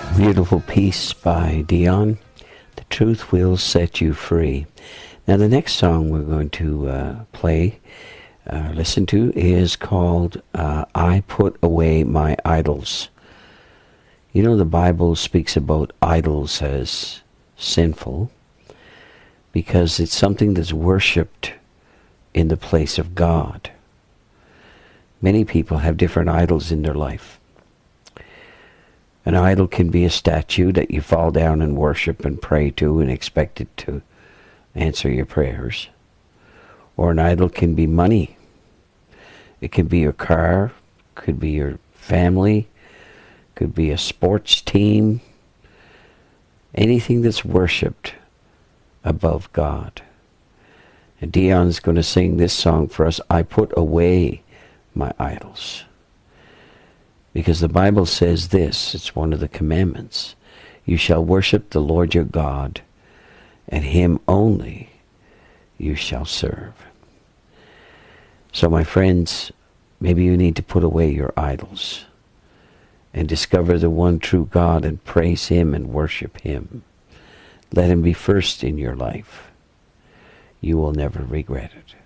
Beautiful Piece by Dion. The truth will set you free. Now the next song we're going to listen to is called I Put Away My Idols. You know, the Bible speaks about idols as sinful because it's something that's worshipped in the place of God. Many people have different idols in their life. An idol can be a statue that you fall down and worship and pray to and expect it to answer your prayers. Or an idol can be money. It can be your car, could be your family, could be a sports team, anything that's worshipped above God. And Dion's going to sing this song for us, I Put Away My Idols. Because the Bible says this, it's one of the commandments. You shall worship the Lord your God, and him only you shall serve. So my friends, maybe you need to put away your idols and discover the one true God and praise him and worship him. Let him be first in your life. You will never regret it.